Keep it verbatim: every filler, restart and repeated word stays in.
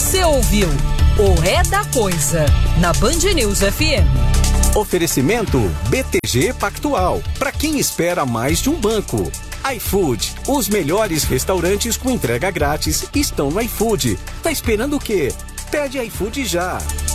Você ouviu o É da Coisa, na Band News F M. Oferecimento B T G Pactual, para quem espera mais de um banco. iFood, os melhores restaurantes com entrega grátis estão no iFood. Tá esperando o quê? Pede iFood já.